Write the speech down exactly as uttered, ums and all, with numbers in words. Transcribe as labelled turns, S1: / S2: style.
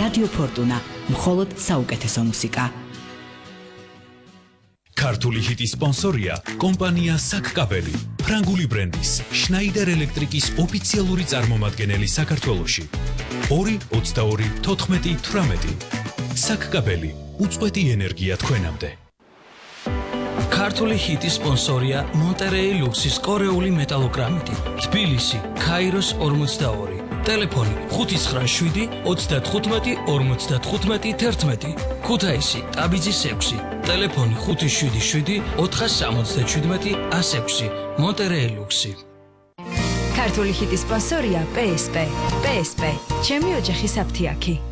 S1: რადიო ფორტუნა, მხოლოდ საუკეთესო მუსიკა.
S2: ქართული ჰიტის სპონსორია კომპანია საკკაბელი, ფრანგული ბრენდის შნაიდერ ელექტრიკის ოფიციალური წარმომადგენელი საქართველოში. ორი ოცდაორი თოთხმეტი თვრამეტი. საკკაბელი, უწყვეტი ენერგია თქვენამდე.
S3: ქართული ჰიტის სპონსორია მონტერეი ლუქსის კორეული მეტალოგრამიტი, თბილისი, ქაიროს ორმოცდაორი. ტელეფონი ხუთი ცხრა შვიდი ოცდათხუთმეტი ორმოცდათხუთმეტი თერთმეტი. ქუთაისი, ტაბიძის ექვსი. ტელეფონი ხუთი შვიდი შვიდი ოთხასამოცდაჩვიდმეტი ას ექვსი. მონტერეი ლუქსი.
S4: ქართული ჰიტის სპონსორია პე ეს პე. პე ეს პე. ჩემი ოჯახის აფთიაქი.